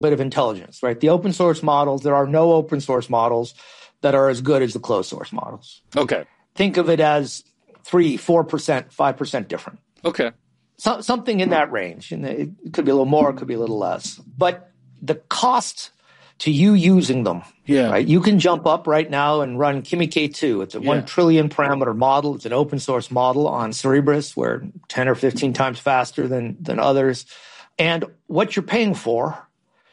bit of intelligence, right? The open source models, there are no open source models that are as good as the closed source models. Okay. Think of it as 3%, 4%, 5% different. Okay. Something in that range. And it could be a little more, it could be a little less. But the cost to you using them, right? You can jump up right now and run Kimi K2. It's a 1 trillion parameter model. It's an open source model on Cerebras. We're 10 or 15 times faster than others. And what you're paying for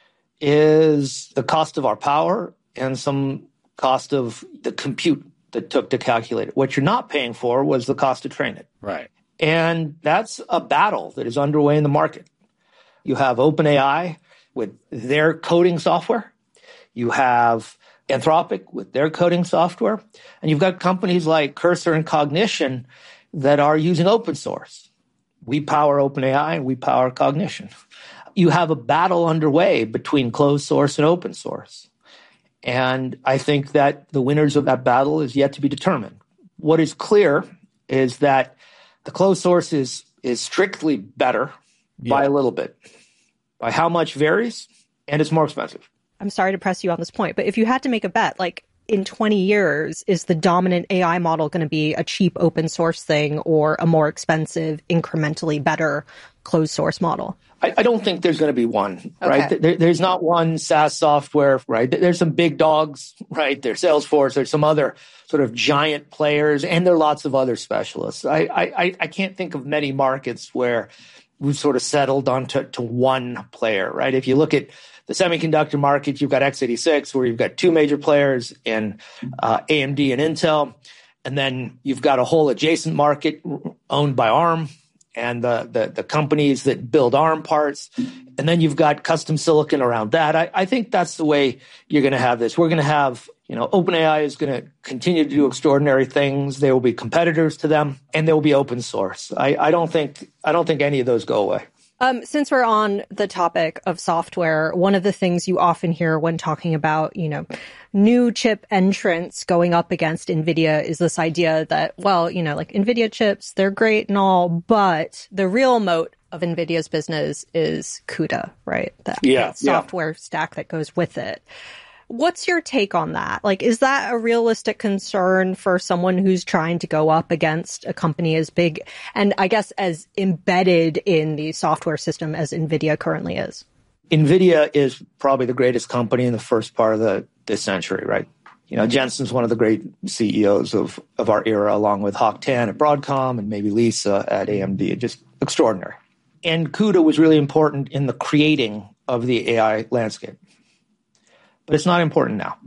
is the cost of our power and some cost of the compute that took to calculate it. What you're not paying for was the cost to train it. Right. And that's a battle that is underway in the market. You have OpenAI with their coding software. You have Anthropic with their coding software. And you've got companies like Cursor and Cognition that are using open source. We power OpenAI and we power Cognition. You have a battle underway between closed source and open source. And I think that the winners of that battle is yet to be determined. What is clear is that the closed source is strictly better by a little bit. By how much varies, and it's more expensive. I'm sorry to press you on this point, but if you had to make a bet, like in 20 years, is the dominant AI model going to be a cheap open source thing or a more expensive, incrementally better closed source model? I don't think there's going to be one, right? There's not one SaaS software, right? There's some big dogs, right? There's Salesforce, there's some other sort of giant players, and there are lots of other specialists. I can't think of many markets where we've sort of settled on to one player, right? If you look at the semiconductor market, you've got x86, where you've got two major players in AMD and Intel, and then you've got a whole adjacent market owned by ARM, and the companies that build ARM parts. And then you've got custom silicon around that. I think that's the way you're going to have this. We're going to have, OpenAI is going to continue to do extraordinary things. There will be competitors to them, and there will be open source. I don't think any of those go away. Since we're on the topic of software, one of the things you often hear when talking about, new chip entrants going up against NVIDIA is this idea that, like NVIDIA chips, they're great and all, but the real moat of NVIDIA's business is CUDA, right? That software stack that goes with it. What's your take on that? Like, is that a realistic concern for someone who's trying to go up against a company as big and I guess as embedded in the software system as NVIDIA currently is? NVIDIA is probably the greatest company in the first part of this century, right? Jensen's one of the great CEOs of our era, along with Hock Tan at Broadcom and maybe Lisa at AMD. Just extraordinary. And CUDA was really important in the creating of the AI landscape. But it's not important now.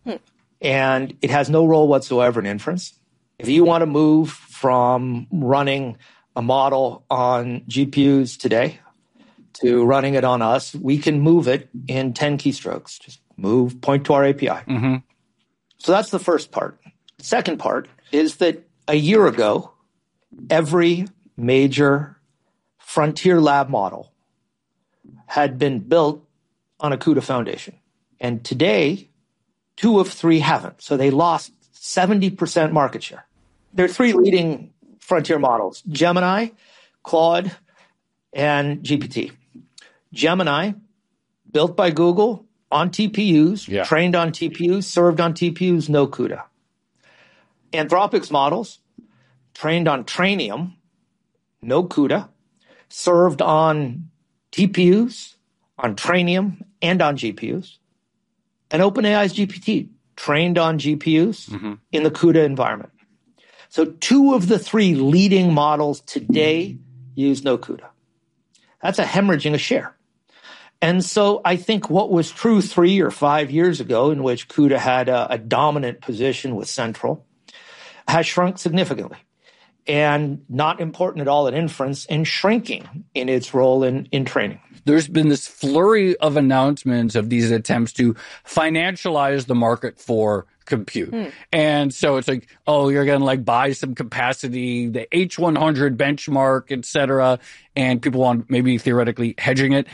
And it has no role whatsoever in inference. If you want to move from running a model on GPUs today to running it on us, we can move it in 10 keystrokes. Just point to our API. Mm-hmm. So that's the first part. The second part is that a year ago, every major frontier lab model had been built on a CUDA foundation. And today, 2 of 3 haven't. So they lost 70% market share. There are 3 leading frontier models: Gemini, Claude, and GPT. Gemini, built by Google on TPUs, trained on TPUs, served on TPUs, no CUDA. Anthropic's models, trained on Trainium, no CUDA, served on TPUs, on Trainium, and on GPUs. And OpenAI's GPT, trained on GPUs in the CUDA environment. So 2 of the 3 leading models today use no CUDA. That's a hemorrhaging of share. And so I think what was true 3 or 5 years ago, in which CUDA had a dominant position with Central, has shrunk significantly. And not important at all in inference, and shrinking in its role in training. There's been this flurry of announcements of these attempts to financialize the market for compute. And so it's like, you're going to buy some capacity, the H100 benchmark, et cetera, and people want maybe theoretically hedging it.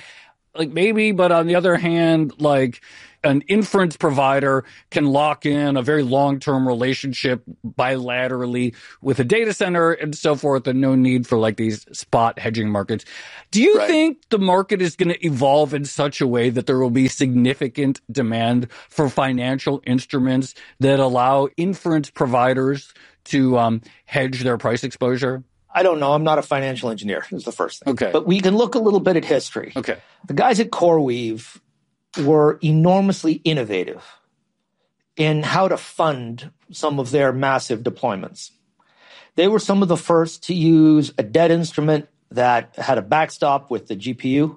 like maybe, but on the other hand, like an inference provider can lock in a very long-term relationship bilaterally with a data center and so forth, and no need for like these spot hedging markets. Do you think the market is going to evolve in such a way that there will be significant demand for financial instruments that allow inference providers to hedge their price exposure? I don't know. I'm not a financial engineer, is the first thing. Okay. But we can look a little bit at history. Okay. The guys at CoreWeave were enormously innovative in how to fund some of their massive deployments. They were some of the first to use a debt instrument that had a backstop with the GPU.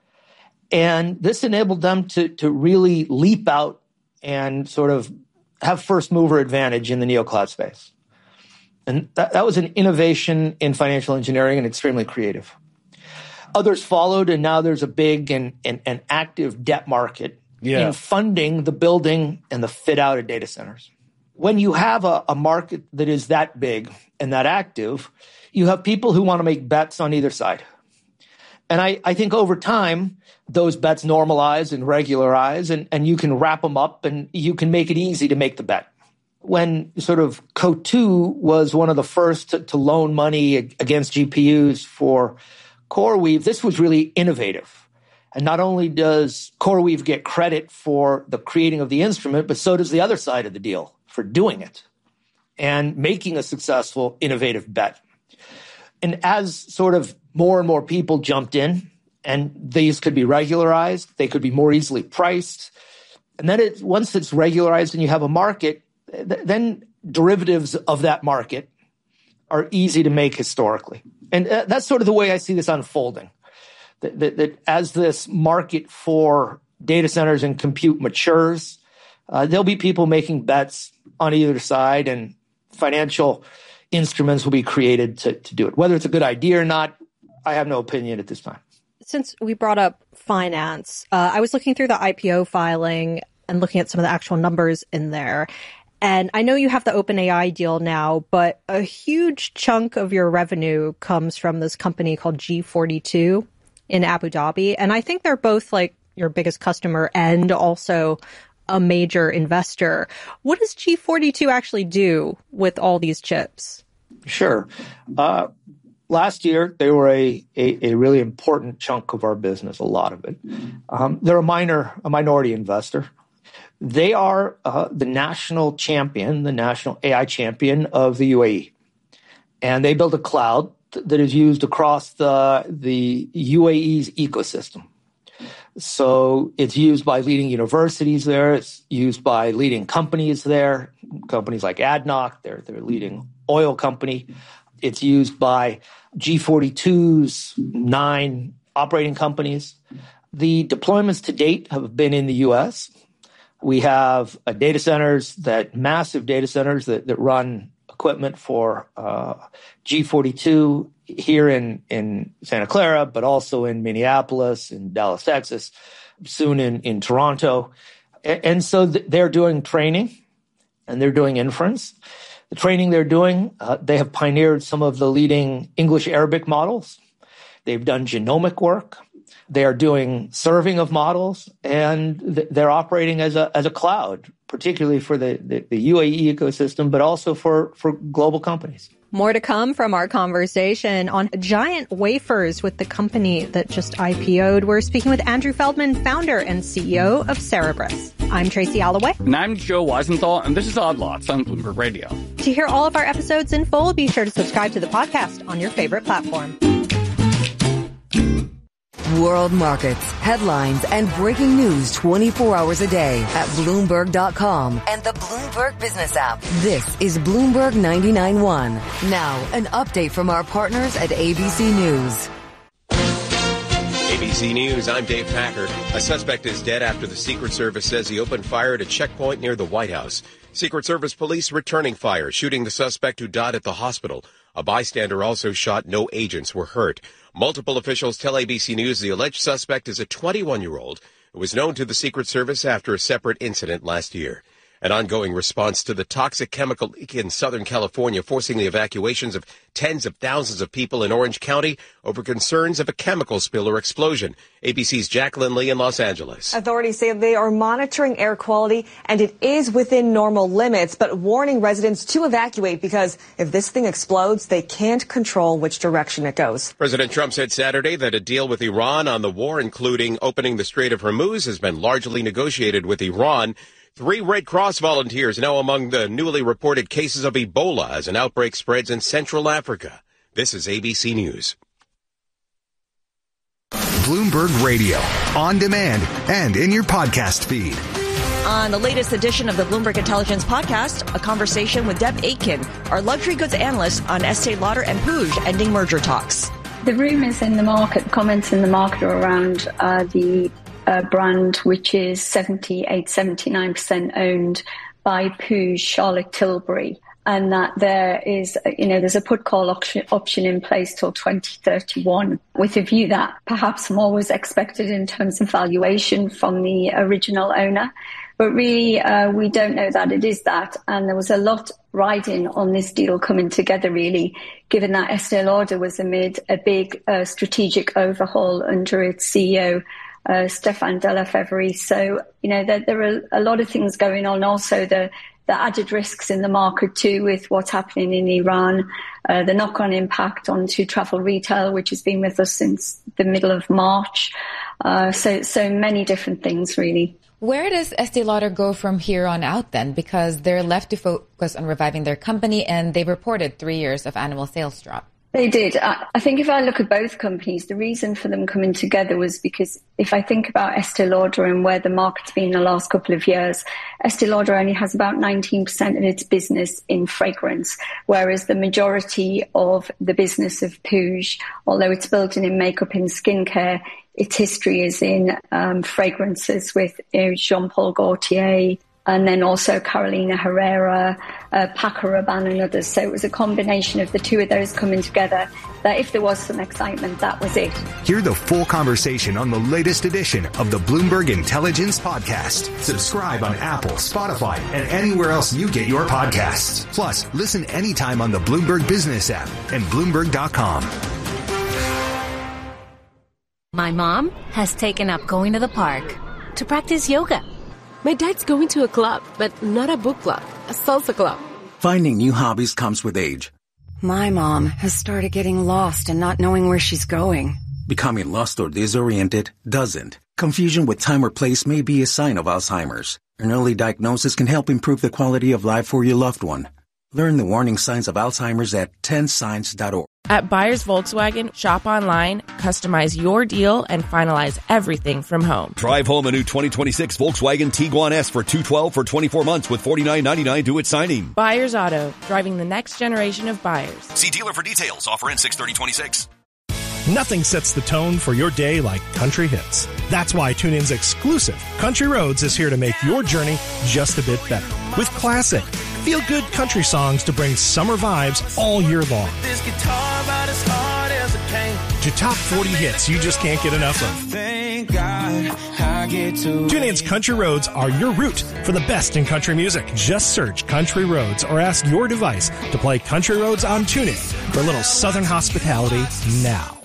And this enabled them to really leap out and sort of have first mover advantage in the neocloud space. And that was an innovation in financial engineering and extremely creative. Others followed, and now there's a big and active debt market in funding the building and the fit out of data centers. When you have a market that is that big and that active, you have people who want to make bets on either side. And I think over time, those bets normalize and regularize, and you can wrap them up and you can make it easy to make the bet. When sort of Coatue was one of the first to loan money against GPUs for CoreWeave, this was really innovative. And not only does CoreWeave get credit for the creating of the instrument, but so does the other side of the deal for doing it and making a successful, innovative bet. And as sort of more and more people jumped in, and these could be regularized, they could be more easily priced. And then once it's regularized and you have a market, then derivatives of that market are easy to make historically. And that's sort of the way I see this unfolding. That as this market for data centers and compute matures, there'll be people making bets on either side, and financial instruments will be created to do it. Whether it's a good idea or not, I have no opinion at this time. Since we brought up finance, I was looking through the IPO filing and looking at some of the actual numbers in there. And I know you have the OpenAI deal now, but a huge chunk of your revenue comes from this company called G42 in Abu Dhabi. And I think they're both like your biggest customer and also a major investor. What does G42 actually do with all these chips? Sure. Last year, they were a really important chunk of our business, a lot of it. They're a minority investor. They are the national champion, the national AI champion of the UAE. And they built a cloud that is used across the UAE's ecosystem. So it's used by leading universities there. It's used by leading companies there, companies like ADNOC, they're a leading oil company. It's used by G42's 9 operating companies. The deployments to date have been in the U.S. We have massive data centers that run equipment for G42 here in Santa Clara, but also in Minneapolis, in Dallas, Texas, soon in Toronto. And so they're doing training and they're doing inference. The training they're doing, they have pioneered some of the leading English-Arabic models. They've done genomic work. They are doing serving of models, and they're operating as a cloud, particularly for the UAE ecosystem, but also for global companies. More to come from our conversation on giant wafers with the company that just IPO'd. We're speaking with Andrew Feldman, founder and CEO of Cerebras. I'm Tracy Alloway. And I'm Joe Weisenthal, and this is Odd Lots on Bloomberg Radio. To hear all of our episodes in full, be sure to subscribe to the podcast on your favorite platform. World markets, headlines, and breaking news 24 hours a day at Bloomberg.com and the Bloomberg Business app. This is Bloomberg 99.1. Now, an update from our partners at ABC News. ABC News, I'm Dave Packer. A suspect is dead after the Secret Service says he opened fire at a checkpoint near the White House. Secret Service police returning fire, shooting the suspect who died at the hospital. A bystander also shot. No agents were hurt. Multiple officials tell ABC News the alleged suspect is a 21-year-old who was known to the Secret Service after a separate incident last year. An ongoing response to the toxic chemical leak in Southern California, forcing the evacuations of tens of thousands of people in Orange County over concerns of a chemical spill or explosion. ABC's Jacqueline Lee in Los Angeles. Authorities say they are monitoring air quality and it is within normal limits, but warning residents to evacuate because if this thing explodes, they can't control which direction it goes. President Trump said Saturday that a deal with Iran on the war, including opening the Strait of Hormuz, has been largely negotiated with Iran. 3 Red Cross volunteers now among the newly reported cases of Ebola as an outbreak spreads in Central Africa. This is ABC News. Bloomberg Radio, on demand and in your podcast feed. On the latest edition of the Bloomberg Intelligence Podcast, a conversation with Deb Aitken, our luxury goods analyst on Estee Lauder and Puig ending merger talks. The rumours in the market, comments in the market are around the brand, which is 79% owned by Puig, Charlotte Tilbury, and that there is, there's a put-call option in place till 2031, with a view that perhaps more was expected in terms of valuation from the original owner. But really, we don't know that it is that. And there was a lot riding on this deal coming together, really, given that Estee Lauder was amid a big strategic overhaul under its CEO, Stéphane de la Faverie. So, there are a lot of things going on. Also, the added risks in the market too, with what's happening in Iran, the knock-on impact onto travel retail, which has been with us since the middle of March. So many different things, really. Where does Estee Lauder go from here on out then? Because they're left to focus on reviving their company, and they've reported 3 years of annual sales drop. They did. I think if I look at both companies, the reason for them coming together was because if I think about Estee Lauder and where the market's been the last couple of years, Estee Lauder only has about 19% of its business in fragrance, whereas the majority of the business of Puig, although it's built in makeup and skincare, its history is in fragrances with Jean-Paul Gaultier, and then also Carolina Herrera, Paco Rabanne and others. So it was a combination of the two of those coming together that if there was some excitement, that was it. Hear the full conversation on the latest edition of the Bloomberg Intelligence Podcast. Subscribe on Apple, Spotify, and anywhere else you get your podcasts. Plus, listen anytime on the Bloomberg Business app and Bloomberg.com. My mom has taken up going to the park to practice yoga. My dad's going to a club, but not a book club, a salsa club. Finding new hobbies comes with age. My mom has started getting lost and not knowing where she's going. Becoming lost or disoriented doesn't. Confusion with time or place may be a sign of Alzheimer's. An early diagnosis can help improve the quality of life for your loved one. Learn the warning signs of Alzheimer's at 10signs.org. At Buyers Volkswagen, shop online, customize your deal, and finalize everything from home. Drive home a new 2026 Volkswagen Tiguan S for $212 for 24 months with $49.99 due at signing. Buyers Auto, driving the next generation of buyers. See dealer for details. Offer ends 6/30/26. Nothing sets the tone for your day like country hits. That's why TuneIn's exclusive Country Roads is here to make your journey just a bit better. With classic, feel-good country songs to bring summer vibes all year long. This guitar about as hard as it came. To top 40 hits you just can't get enough of. Thank God I get to TuneIn's Country Roads are your route for the best in country music. Just search Country Roads or ask your device to play Country Roads on TuneIn for a little southern hospitality now.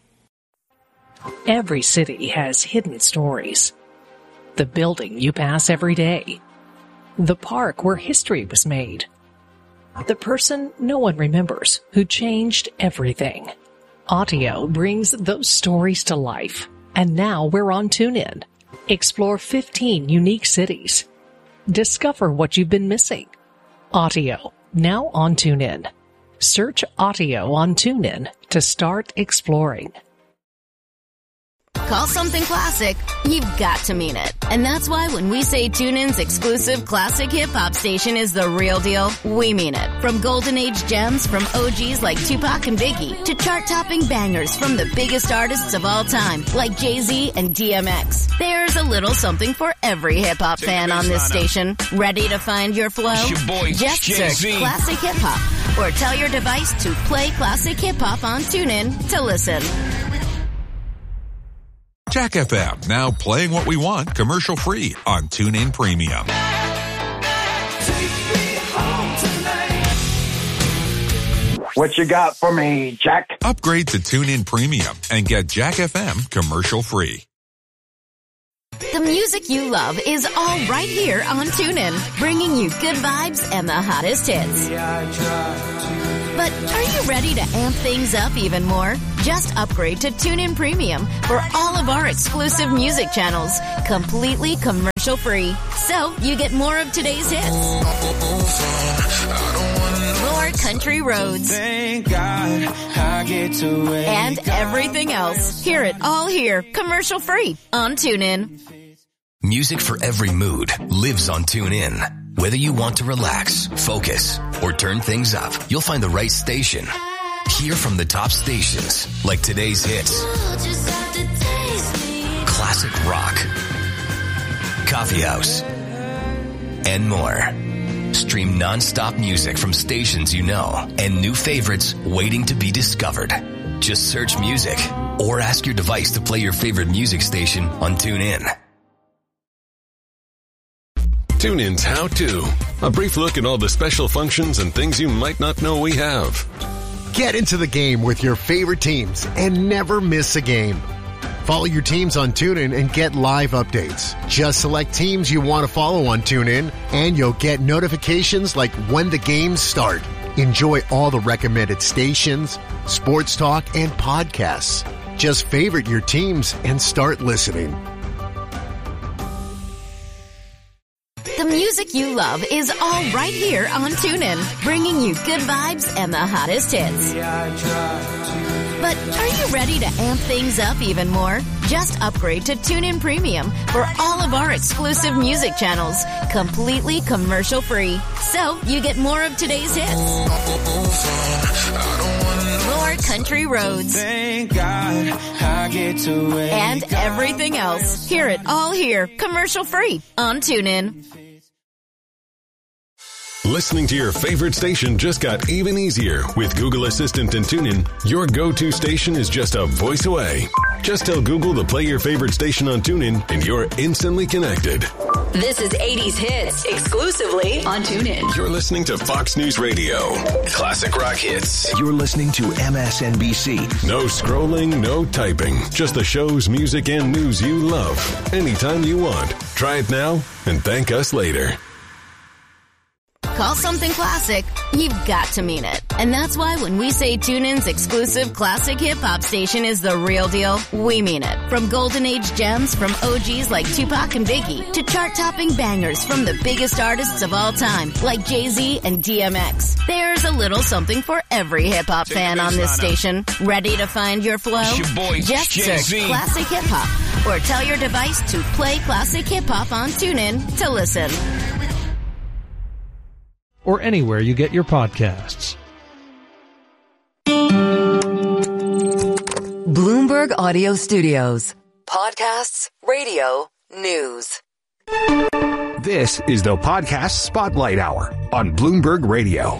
Every city has hidden stories. The building you pass every day. The park where history was made. The person no one remembers who changed everything. Audio brings those stories to life. And now we're on TuneIn. Explore 15 unique cities. Discover what you've been missing. Audio, now on TuneIn. Search Audio on TuneIn to start exploring. Call something classic, you've got to mean it. And that's why when we say TuneIn's exclusive classic hip-hop station is the real deal, we mean it. From golden age gems from OGs like Tupac and Biggie to chart-topping bangers from the biggest artists of all time like Jay-Z and DMX. There's a little something for every hip-hop fan on this station. Ready to find your flow? Just search Classic Hip-Hop or tell your device to play Classic Hip-Hop on TuneIn to listen. Jack FM, now playing what we want commercial free on TuneIn Premium. What you got for me, Jack? Upgrade to TuneIn Premium and get Jack FM commercial free. The music you love is all right here on TuneIn, bringing you good vibes and the hottest hits. But are you ready to amp things up even more? Just upgrade to TuneIn Premium for all of our exclusive music channels, completely commercial free. So you get more of today's hits. More country roads. Thank God I get to wake and everything else. Hear it all here, commercial free on TuneIn. Music for every mood lives on TuneIn. Whether you want to relax, focus, or turn things up, you'll find the right station. Hear from the top stations like today's hits, classic rock, coffee house, and more. Stream non-stop music from stations you know and new favorites waiting to be discovered. Just search music or ask your device to play your favorite music station on TuneIn. TuneIn's How To. A brief look at all the special functions and things you might not know we have. Get into the game with your favorite teams and never miss a game. Follow your teams on TuneIn and get live updates. Just select teams you want to follow on TuneIn and you'll get notifications like when the games start. Enjoy all the recommended stations, sports talk, and podcasts. Just favorite your teams and start listening. The music you love is all right here on TuneIn, bringing you good vibes and the hottest hits. But are you ready to amp things up even more? Just upgrade to TuneIn Premium for all of our exclusive music channels, completely commercial free. So you get more of today's hits. More country roads. Thank God I get to wake and everything else. Hear it all here, commercial free on TuneIn. Listening to your favorite station just got even easier. With Google Assistant and TuneIn, your go-to station is just a voice away. Just tell Google to play your favorite station on TuneIn and you're instantly connected. This is 80s Hits, exclusively on TuneIn. You're listening to Fox News Radio. Classic rock hits. You're listening to MSNBC. No scrolling, no typing. Just the shows, music, and news you love. Anytime you want. Try it now and thank us later. Call something classic, you've got to mean it. And that's why when we say TuneIn's exclusive classic hip-hop station is the real deal, we mean it. From golden age gems from OGs like Tupac and Biggie to chart-topping bangers from the biggest artists of all time like Jay-Z and DMX. There's a little something for every hip-hop fan on this station. Ready to find your flow? It's your boy, just Jay-Z. search classic hip-hop or tell your device to play classic hip-hop on TuneIn to listen. Or anywhere you get your podcasts. Bloomberg Audio Studios. Podcasts, radio, news. This is the Podcast Spotlight Hour on Bloomberg Radio.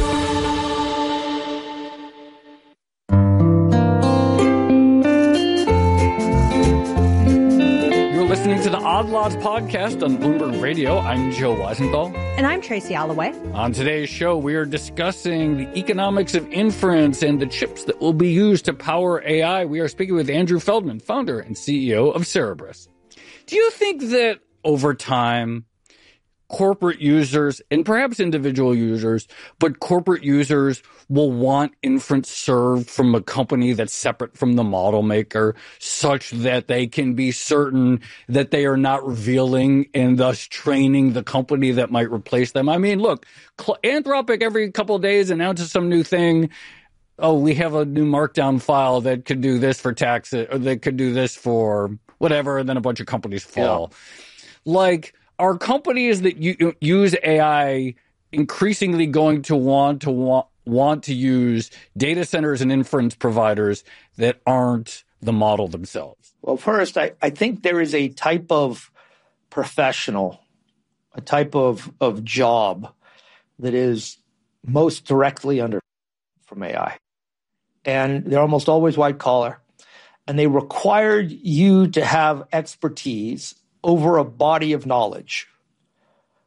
Listening to the Odd Lots podcast on Bloomberg Radio. I'm Joe Weisenthal. And I'm Tracy Alloway. On today's show, we are discussing the economics of inference and the chips that will be used to power AI. We are speaking with Andrew Feldman, founder and CEO of Cerebras. Do you think that over time, corporate users, and perhaps individual users, but corporate users will want inference served from a company that's separate from the model maker such that they can be certain that they are not revealing and thus training the company that might replace them? I mean, look, Anthropic every couple of days announces some new thing. Oh, we have a new markdown file that could do this for taxes, or that could do this for whatever, and then a bunch of companies fall. Yeah. Like, are companies that use AI increasingly going to want to use data centers and inference providers that aren't the model themselves? Well, first, I think there is a type of professional, a type of job that is most directly under from AI. And they're almost always white collar. And they required you to have expertise over a body of knowledge,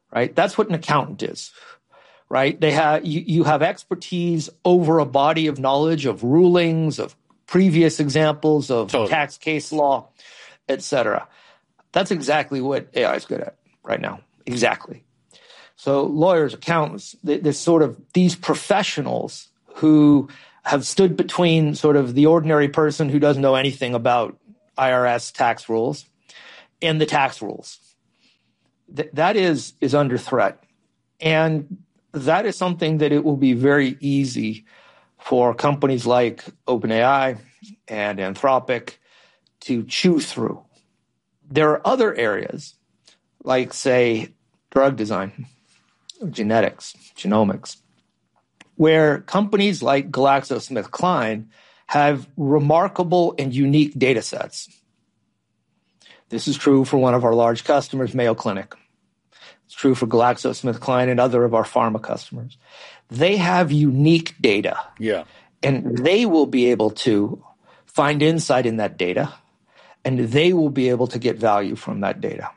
right? That's what an accountant is, right? You have expertise over a body of knowledge of rulings, of previous examples of tax case law, etc. That's exactly what AI is good at right now. Exactly. So lawyers, accountants, these professionals who have stood between sort of the ordinary person who doesn't know anything about IRS tax rules and the tax rules. That is under threat. And that is something that it will be very easy for companies like OpenAI and Anthropic to chew through. There are other areas, like, say, drug design, genetics, genomics, where companies like GlaxoSmithKline have remarkable and unique data sets. This is true for one of our large customers, Mayo Clinic. It's true for GlaxoSmithKline and other of our pharma customers. They have unique data. Yeah. And they will be able to find insight in that data, and they will be able to get value from that data.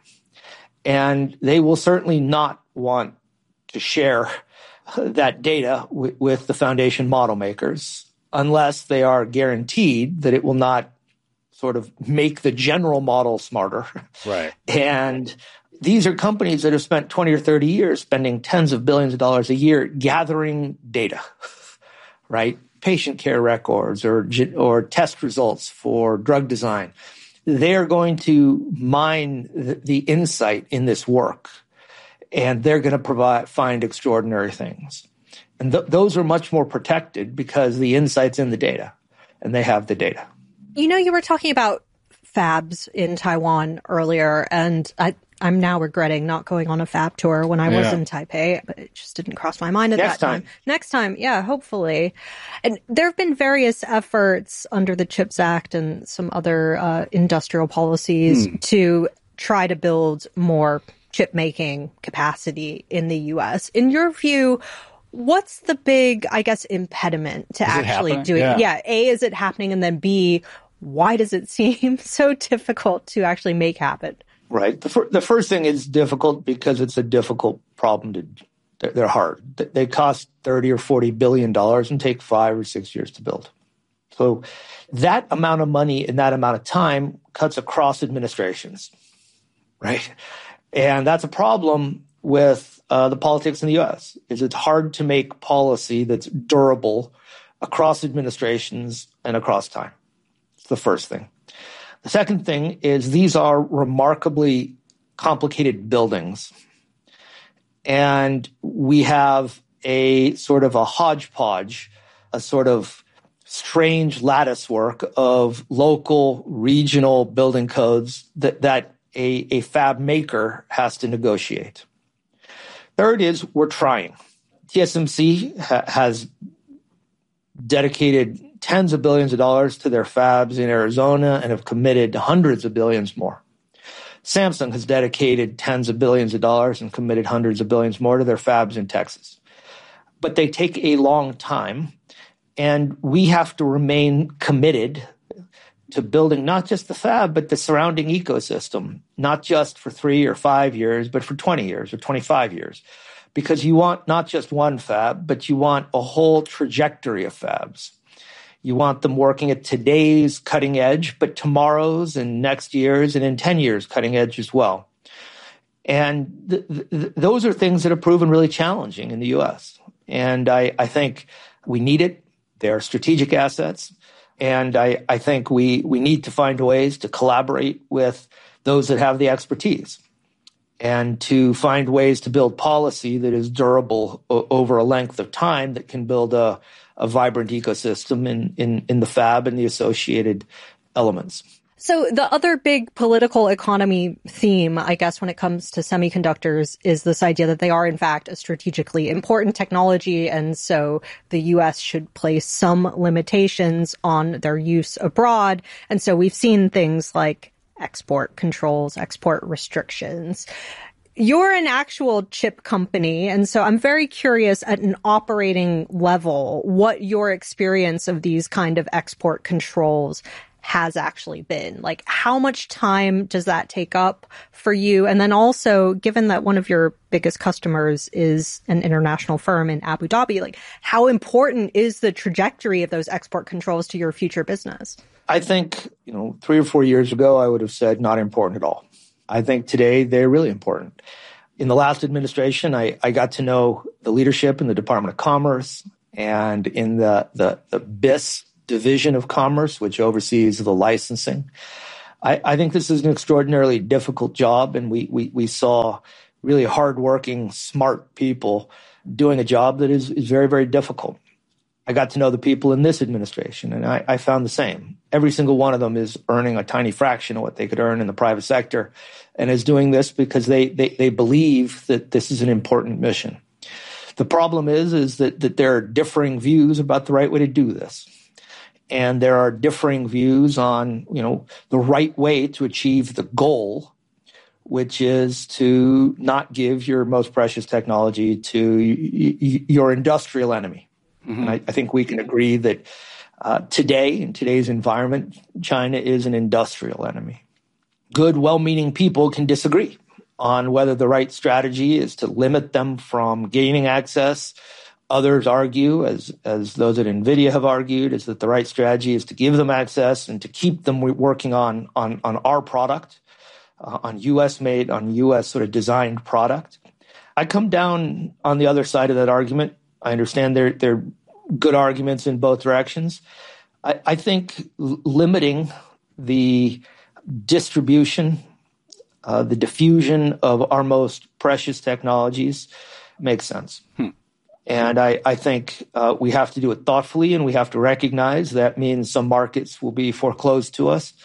And they will certainly not want to share that data with the foundation model makers unless they are guaranteed that it will not sort of make the general model smarter. Right. And these are companies that have spent 20 or 30 years spending tens of billions of dollars a year gathering data, right? Patient care records or test results for drug design. They're going to mine the insight in this work, and they're going to find extraordinary things. And those are much more protected because the insight's in the data, and they have the data. You know, you were talking about fabs in Taiwan earlier, and I'm now regretting not going on a fab tour when I was in Taipei, but it just didn't cross my mind at that time. Next time, yeah, hopefully. And there have been various efforts under the CHIPS Act and some other industrial policies to try to build more chip-making capacity in the U.S. In your view, what's the big, I guess, impediment to actually doing it? Yeah, A, is it happening? And then B, why does it seem so difficult to actually make happen? Right. The first thing is difficult because it's a difficult problem they're hard. They cost $30 or $40 billion and take 5 or 6 years to build. So that amount of money in that amount of time cuts across administrations, right? And that's a problem with the politics in the U.S. is it's hard to make policy that's durable across administrations and across time. It's the first thing. The second thing is these are remarkably complicated buildings. And we have a sort of a hodgepodge, a sort of strange lattice work of local, regional building codes that a fab maker has to negotiate. Third is we're trying. TSMC has dedicated tens of billions of dollars to their fabs in Arizona and have committed hundreds of billions more. Samsung has dedicated tens of billions of dollars and committed hundreds of billions more to their fabs in Texas. But they take a long time, and we have to remain committed to building not just the fab, but the surrounding ecosystem, not just for 3 or 5 years, but for 20 years or 25 years. Because you want not just one fab, but you want a whole trajectory of fabs. You want them working at today's cutting edge, but tomorrow's and next year's and in 10 years cutting edge as well. And those are things that are proven really challenging in the U.S. And I think we need it. They're strategic assets. And I think we need to find ways to collaborate with those that have the expertise and to find ways to build policy that is durable over a length of time that can build a vibrant ecosystem in the fab and the associated elements. So the other big political economy theme, I guess, when it comes to semiconductors is this idea that they are, in fact, a strategically important technology. And so the U.S. should place some limitations on their use abroad. And so we've seen things like export controls, export restrictions. You're an actual chip company, and so I'm very curious at an operating level what your experience of these kind of export controls has actually been? Like, how much time does that take up for you? And then also, given that one of your biggest customers is an international firm in Abu Dhabi, like, how important is the trajectory of those export controls to your future business? I think, 3 or 4 years ago, I would have said not important at all. I think today they're really important. In the last administration, I got to know the leadership in the Department of Commerce and in the BIS Division of Commerce, which oversees the licensing. I think this is an extraordinarily difficult job, and we saw really hardworking, smart people doing a job that is very, very difficult. I got to know the people in this administration, and I found the same. Every single one of them is earning a tiny fraction of what they could earn in the private sector, and is doing this because they believe that this is an important mission. The problem is that there are differing views about the right way to do this. And there are differing views on, the right way to achieve the goal, which is to not give your most precious technology to your industrial enemy. Mm-hmm. And I think we can agree that today, in today's environment, China is an industrial enemy. Good, well-meaning people can disagree on whether the right strategy is to limit them from gaining access. Others argue, as those at NVIDIA have argued, is that the right strategy is to give them access and to keep them working on our product, on U.S.-made, on U.S. sort of designed product. I come down on the other side of that argument. I understand there are good arguments in both directions. I think limiting the distribution, the diffusion of our most precious technologies makes sense. And I think we have to do it thoughtfully, and we have to recognize that means some markets will be foreclosed to us.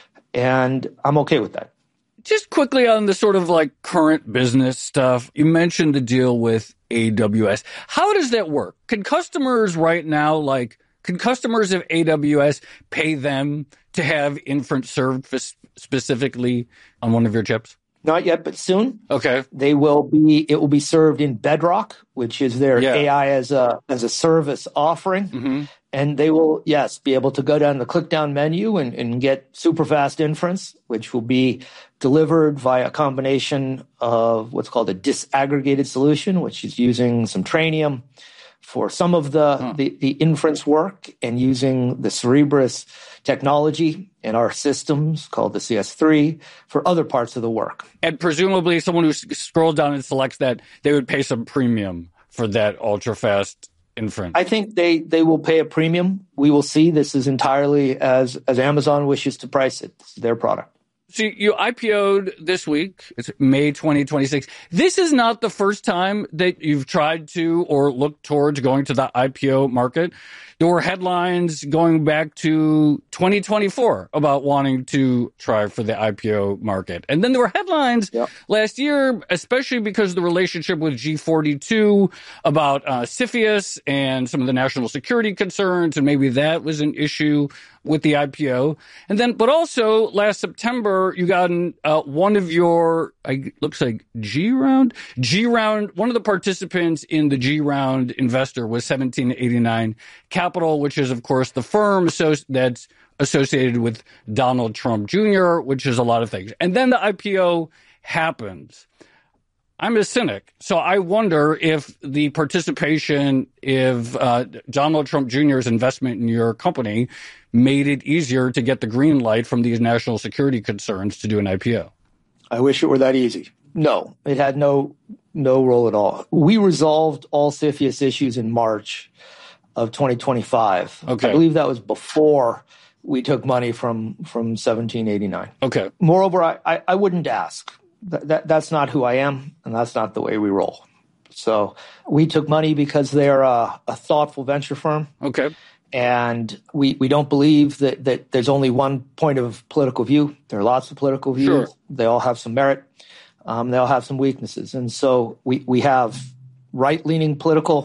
And I'm okay with that. Just quickly on the sort of like current business stuff, you mentioned the deal with AWS. How does that work? Can customers right now, can customers of AWS pay them to have inference served specifically on one of your chips? Not yet, but soon. Okay. It will be served in Bedrock, which is their AI as a service offering. Mm-hmm. And they will, be able to go down the click down menu and get super fast inference, which will be delivered via a combination of what's called a disaggregated solution, which is using some Trainium for some of the inference work, and using the Cerebras technology in our systems called the CS3 for other parts of the work. And presumably someone who scrolls down and selects that, they would pay some premium for that ultra-fast inference. I think they will pay a premium. We will see. This is entirely as Amazon wishes to price it. This is their product. So you IPO'd this week. It's May 2026. This is not the first time that you've tried to or looked towards going to the IPO market. There were headlines going back to 2024 about wanting to try for the IPO market. And then there were headlines last year, especially because of the relationship with G42 about CFIUS and some of the national security concerns, and maybe that was an issue with the IPO. And then, but also last September, you got one of your, looks like G round, one of the participants in the G round investor was 1789 Capital, which is, of course, the firm that's associated with Donald Trump Jr., which is a lot of things. And then the IPO happens. I'm a cynic, so I wonder if the participation, if Donald Trump Jr.'s investment in your company made it easier to get the green light from these national security concerns to do an IPO. I wish it were that easy. No, it had no role at all. We resolved all CFIUS issues in March of 2025. Okay. I believe that was before we took money from 1789. Okay. Moreover, I wouldn't ask. That's not who I am, and that's not the way we roll. So we took money because they're a thoughtful venture firm. Okay. And we don't believe that there's only one point of political view. There are lots of political views. Sure. They all have some merit. They all have some weaknesses. And so we have right-leaning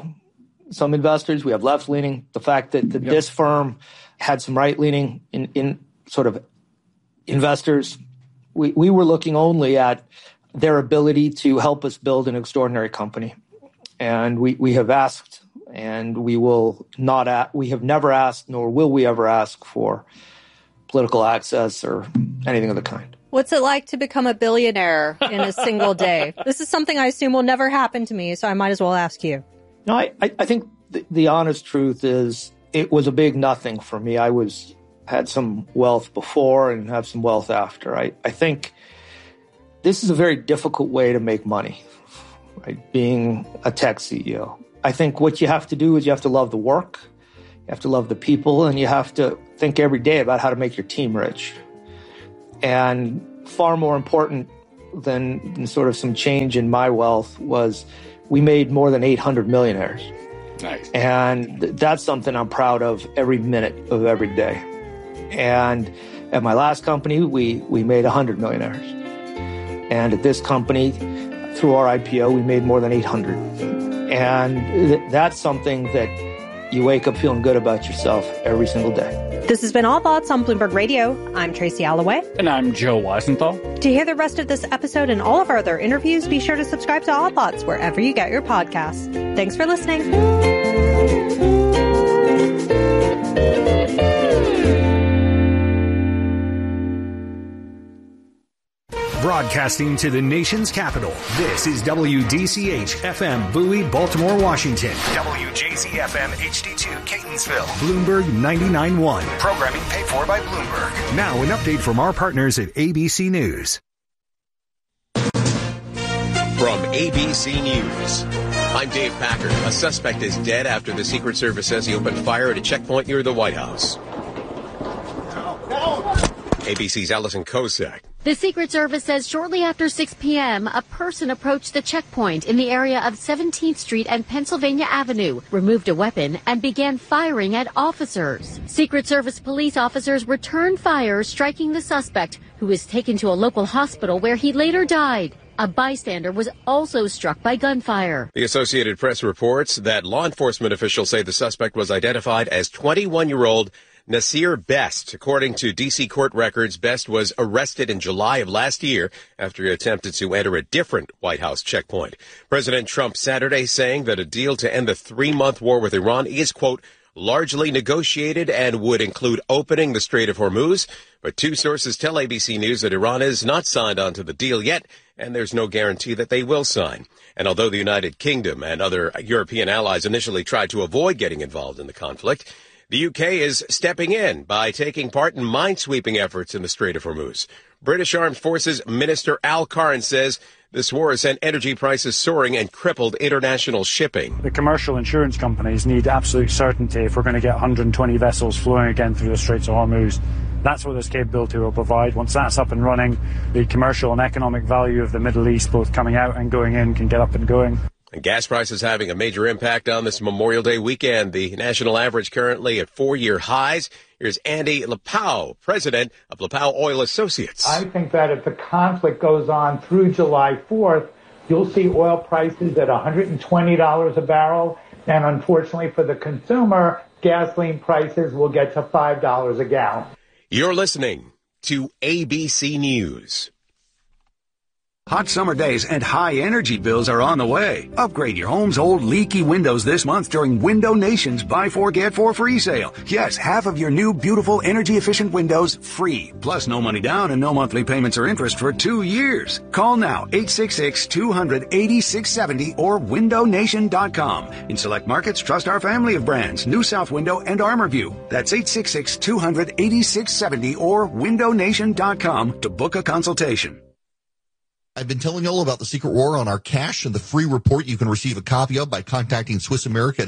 some investors. We have left-leaning. The fact that this firm had some right-leaning in sort of investors, we were looking only at their ability to help us build an extraordinary company. And we have asked, and we have never asked, nor will we ever ask for political access or anything of the kind. What's it like to become a billionaire in a single day? This is something I assume will never happen to me, so I might as well ask you. No, I think the honest truth is it was a big nothing for me. I had some wealth before and have some wealth after. I think this is a very difficult way to make money, right? Being a tech CEO. I think what you have to do is you have to love the work, you have to love the people, and you have to think every day about how to make your team rich. And far more important than sort of some change in my wealth was we made more than 800 millionaires. Nice. And that's something I'm proud of every minute of every day. And at my last company, we made 100 millionaires. And at this company, through our IPO, we made more than 800. And that's something that you wake up feeling good about yourself every single day. This has been All Thoughts on Bloomberg Radio. I'm Tracy Alloway. And I'm Joe Weisenthal. To hear the rest of this episode and all of our other interviews, be sure to subscribe to All Thoughts wherever you get your podcasts. Thanks for listening. Broadcasting to the nation's capital, this is WDCH-FM Bowie, Baltimore, Washington. WJZ-FM HD2 Catonsville. Bloomberg 99.1. Programming paid for by Bloomberg. Now an update from our partners at ABC News. From ABC News, I'm Dave Packer. A suspect is dead after the Secret Service says he opened fire at a checkpoint near the White House. ABC's Allison Kosak. The Secret Service says shortly after 6 p.m., a person approached the checkpoint in the area of 17th Street and Pennsylvania Avenue, removed a weapon, and began firing at officers. Secret Service police officers returned fire, striking the suspect, who was taken to a local hospital where he later died. A bystander was also struck by gunfire. The Associated Press reports that law enforcement officials say the suspect was identified as 21-year-old Nasir Best. According to D.C. court records, Best was arrested in July of last year after he attempted to enter a different White House checkpoint. President Trump Saturday saying that a deal to end the 3-month war with Iran is, quote, largely negotiated and would include opening the Strait of Hormuz. But two sources tell ABC News that Iran has not signed on to the deal yet, and there's no guarantee that they will sign. And although the United Kingdom and other European allies initially tried to avoid getting involved in the conflict, the UK is stepping in by taking part in minesweeping efforts in the Strait of Hormuz. British Armed Forces Minister Al Karn says this war has sent energy prices soaring and crippled international shipping. The commercial insurance companies need absolute certainty if we're going to get 120 vessels flowing again through the Straits of Hormuz. That's what this capability will provide. Once that's up and running, the commercial and economic value of the Middle East, both coming out and going in, can get up and going. And gas prices having a major impact on this Memorial Day weekend. The national average currently at 4-year highs. Here's Andy Lapau, president of Lapau Oil Associates. I think that if the conflict goes on through July 4th, you'll see oil prices at $120 a barrel. And unfortunately for the consumer, gasoline prices will get to $5 a gallon. You're listening to ABC News. Hot summer days and high energy bills are on the way. Upgrade your home's old leaky windows this month during Window Nation's Buy 4 Get 4 free sale. Yes, half of your new beautiful energy efficient windows free. Plus no money down and no monthly payments or interest for 2 years. Call now 866-200-8670 or windownation.com. In select markets, trust our family of brands, New South Window and ArmorView. That's 866-200-8670 or windownation.com to book a consultation. I've been telling you all about the Secret War on our cash and the free report you can receive a copy of by contacting Swiss America at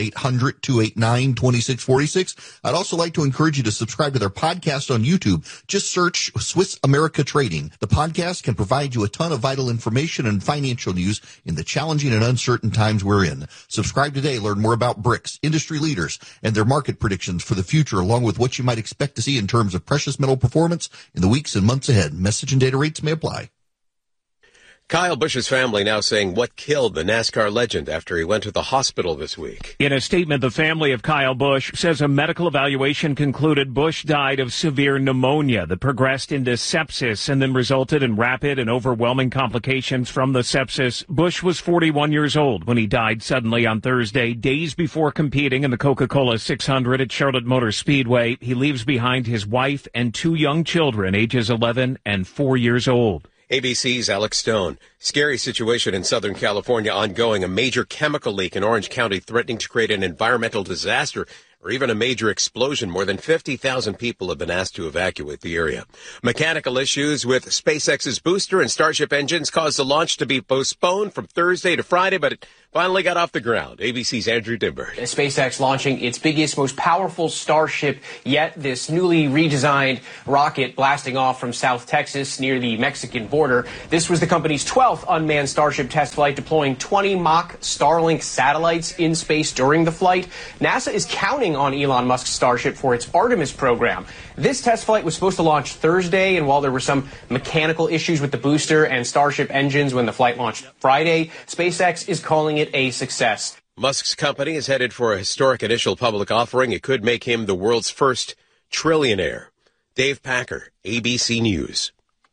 800-289-2646. I'd also like to encourage you to subscribe to their podcast on YouTube. Just search Swiss America Trading. The podcast can provide you a ton of vital information and financial news in the challenging and uncertain times we're in. Subscribe today. Learn more about BRICS, industry leaders, and their market predictions for the future, along with what you might expect to see in terms of precious metal performance in the weeks and months ahead. Message and data rates may apply. Kyle Busch's family now saying what killed the NASCAR legend after he went to the hospital this week. In a statement, the family of Kyle Busch says a medical evaluation concluded Busch died of severe pneumonia that progressed into sepsis and then resulted in rapid and overwhelming complications from the sepsis. Busch was 41 years old when he died suddenly on Thursday, days before competing in the Coca-Cola 600 at Charlotte Motor Speedway. He leaves behind his wife and 2 young children, ages 11 and 4 years old. ABC's Alex Stone. Scary situation in Southern California ongoing. A major chemical leak in Orange County threatening to create an environmental disaster or even a major explosion. More than 50,000 people have been asked to evacuate the area. Mechanical issues with SpaceX's booster and Starship engines caused the launch to be postponed from Thursday to Friday, but it finally got off the ground. ABC's Andrew Dimber. SpaceX launching its biggest, most powerful Starship yet, this newly redesigned rocket blasting off from South Texas near the Mexican border. This was the company's 12th unmanned Starship test flight, deploying 20 mock Starlink satellites in space during the flight. NASA is counting on Elon Musk's Starship for its Artemis program. This test flight was supposed to launch Thursday, and while there were some mechanical issues with the booster and Starship engines when the flight launched Friday, SpaceX is calling it a success. Musk's company is headed for a historic initial public offering. It could make him the world's first trillionaire. Dave Packer, ABC News.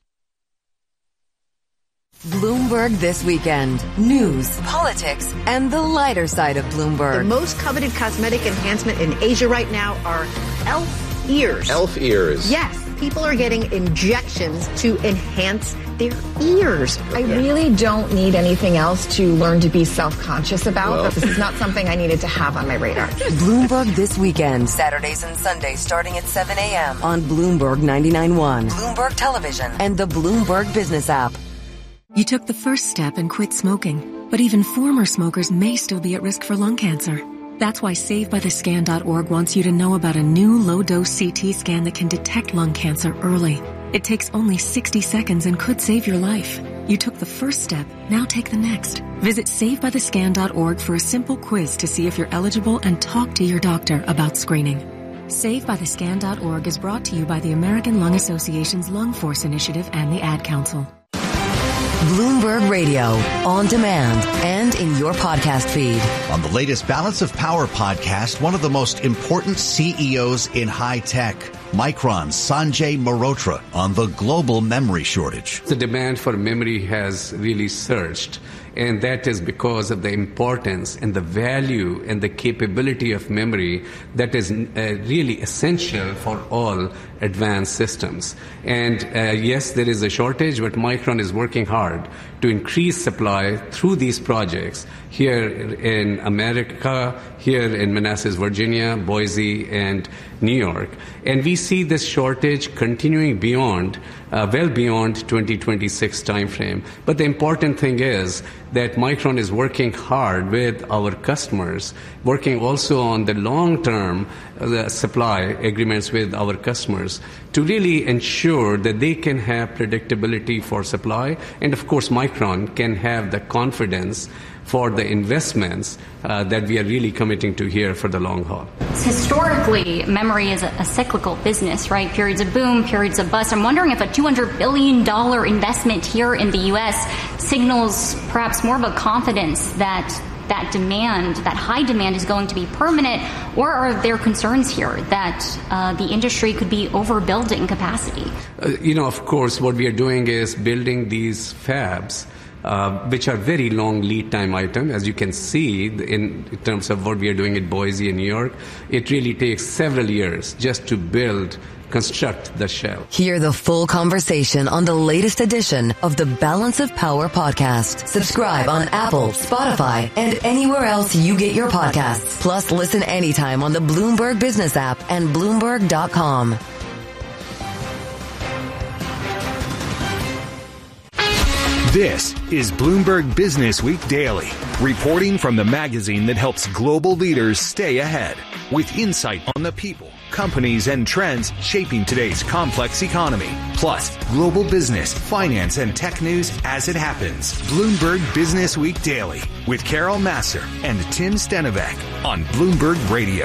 Bloomberg This Weekend. News, politics, and the lighter side of Bloomberg. The most coveted cosmetic enhancement in Asia right now are elf ears. Elf ears. Yes. People are getting injections to enhance their ears. I really don't need anything else to learn to be self-conscious about, but this is not something I needed to have on my radar. Bloomberg This Weekend, Saturdays and Sundays starting at 7 a.m. on Bloomberg 99.1, Bloomberg Television, and the Bloomberg Business app. You took the first step and quit smoking, but even former smokers may still be at risk for lung cancer. That's why SaveByTheScan.org wants you to know about a new low-dose CT scan that can detect lung cancer early. It takes only 60 seconds and could save your life. You took the first step, now take the next. Visit SaveByTheScan.org for a simple quiz to see if you're eligible and talk to your doctor about screening. SaveByTheScan.org is brought to you by the American Lung Association's Lung Force Initiative and the Ad Council. Bloomberg Radio, on demand, and in your podcast feed. On the latest Balance of Power podcast, one of the most important CEOs in high tech, Micron's Sanjay Mehrotra, on the global memory shortage. The demand for memory has really surged, and that is because of the importance and the value and the capability of memory that is really essential for all advanced systems. And yes, there is a shortage, but Micron is working hard to increase supply through these projects here in America, here in Manassas, Virginia, Boise, and New York. And we see this shortage continuing beyond, well beyond 2026 timeframe. But the important thing is that Micron is working hard with our customers, working also on the long-term supply agreements with our customers to really ensure that they can have predictability for supply. And of course, Micron can have the confidence for the investments that we are really committing to here for the long haul. Historically, memory is a cyclical business, right? Periods of boom, periods of bust. I'm wondering if a $200 billion investment here in the U.S. signals perhaps more of a confidence that demand, that high demand, is going to be permanent, or are there concerns here that the industry could be overbuilding capacity? Of course, what we are doing is building these fabs, which are very long lead time item. As you can see in terms of what we are doing at Boise and New York, it really takes several years just to construct the shell. Hear the full conversation on the latest edition of the Balance of Power podcast. Subscribe on Apple, Spotify, and anywhere else you get your podcasts. Plus, listen anytime on the Bloomberg Business app and Bloomberg.com. This is Bloomberg Business Week Daily, reporting from the magazine that helps global leaders stay ahead, with insight on the people, companies, and trends shaping today's complex economy, plus global business, finance, and tech news as it happens. Bloomberg Business Week Daily with Carol Massar and Tim Stenovec on Bloomberg Radio.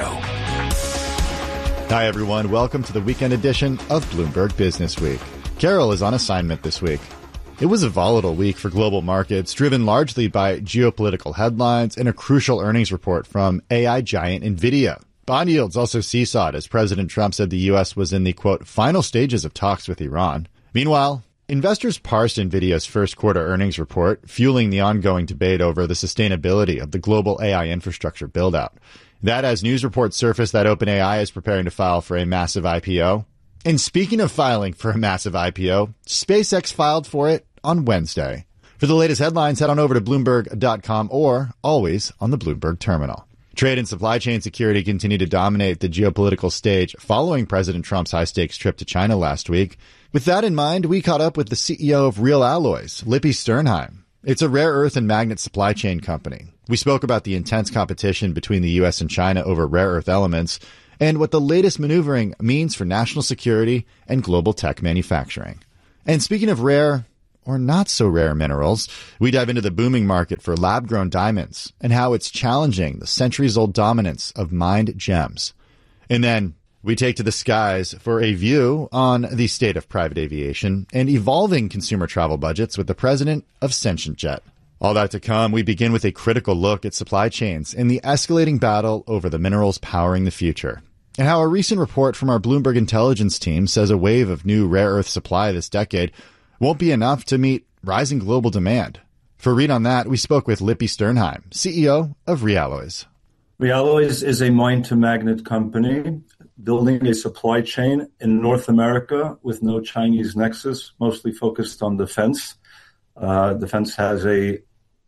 Hi, everyone. Welcome to the weekend edition of Bloomberg Business Week. Carol is on assignment this week. It was a volatile week for global markets, driven largely by geopolitical headlines and a crucial earnings report from AI giant NVIDIA. Bond yields also seesawed as President Trump said the U.S. was in the, quote, final stages of talks with Iran. Meanwhile, investors parsed NVIDIA's first quarter earnings report, fueling the ongoing debate over the sustainability of the global AI infrastructure build-out. That as news reports surfaced that OpenAI is preparing to file for a massive IPO. And speaking of filing for a massive IPO, SpaceX filed for it on Wednesday. For the latest headlines, head on over to Bloomberg.com or always on the Bloomberg terminal. Trade and supply chain security continue to dominate the geopolitical stage following President Trump's high-stakes trip to China last week. With that in mind, we caught up with the CEO of Real Alloys, Lippi Sternheim. It's a rare earth and magnet supply chain company. We spoke about the intense competition between the U.S. and China over rare earth elements and what the latest maneuvering means for national security and global tech manufacturing. And speaking of rare or not so rare minerals, we dive into the booming market for lab-grown diamonds and how it's challenging the centuries-old dominance of mined gems. And then we take to the skies for a view on the state of private aviation and evolving consumer travel budgets with the president of Sentient Jet. All that to come, we begin with a critical look at supply chains and the escalating battle over the minerals powering the future, and how a recent report from our Bloomberg intelligence team says a wave of new rare earth supply this decade won't be enough to meet rising global demand. For a read on that, we spoke with Lippi Sternheim, CEO of Realloys. Realloys is a mine-to-magnet company building a supply chain in North America with no Chinese nexus, mostly focused on defense. Defense has a